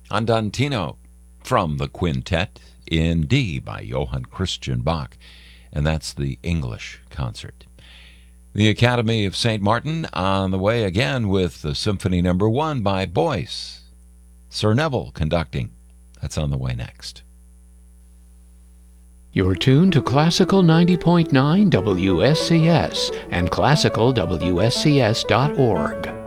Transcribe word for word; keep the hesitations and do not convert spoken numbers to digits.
Andantino from the Quintet in D by Johann Christian Bach, and that's the English concert. The Academy of Saint Martin on the way again with the Symphony Number One by Boyce. Sir Neville conducting. That's on the way next. You're tuned to Classical ninety point nine W S C S and classical W S C S dot org.